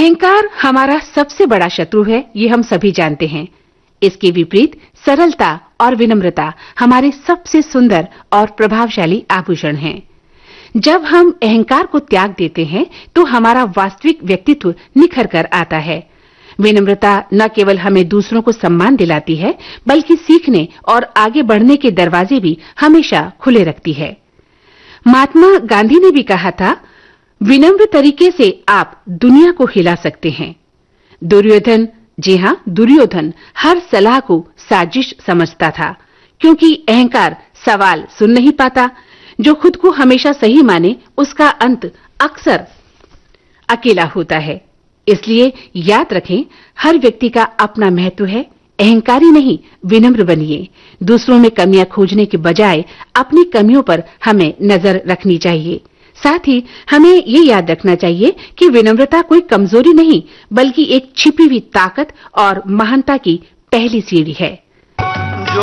अहंकार हमारा सबसे बड़ा शत्रु है, ये हम सभी जानते हैं। इसके विपरीत सरलता और विनम्रता हमारे सबसे सुंदर और प्रभावशाली आभूषण हैं। जब हम अहंकार को त्याग देते हैं तो हमारा वास्तविक व्यक्तित्व निखर कर आता है। विनम्रता न केवल हमें दूसरों को सम्मान दिलाती है, बल्कि सीखने और आगे बढ़ने के दरवाजे भी हमेशा खुले रखती है। महात्मा गांधी ने भी कहा था, विनम्र तरीके से आप दुनिया को हिला सकते हैं। दुर्योधन, जी हां, दुर्योधन हर सलाह को साजिश समझता था, क्योंकि अहंकार सवाल सुन नहीं पाता। जो खुद को हमेशा सही माने, उसका अंत अक्सर अकेला होता है। इसलिए याद रखें, हर व्यक्ति का अपना महत्व है। अहंकारी नहीं, विनम्र बनिए। दूसरों में कमियां खोजने के बजाय अपनी कमियों पर हमें नजर रखनी चाहिए। साथ ही हमें ये याद रखना चाहिए कि विनम्रता कोई कमजोरी नहीं, बल्कि एक छिपी हुई ताकत और महानता की पहली सीढ़ी है।